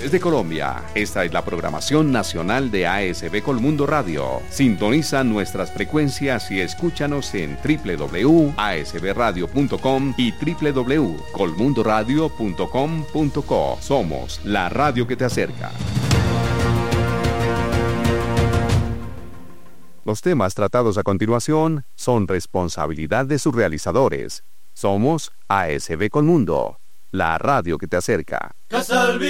de Colombia. Esta es la programación nacional de ASB Colmundo Radio. Sintoniza nuestras frecuencias y escúchanos en www.asbradio.com y www.colmundoradio.com.co. Somos la radio que te acerca. Los temas tratados a continuación son responsabilidad de sus realizadores. Somos ASB Colmundo, la radio que te acerca.